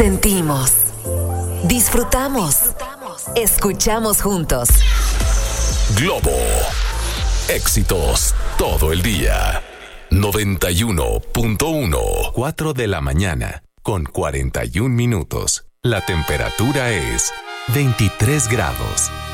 Sentimos, disfrutamos, escuchamos juntos. Globo. Éxitos todo el día. 91.1. 4 de la mañana con 41 minutos. La temperatura es 23 grados.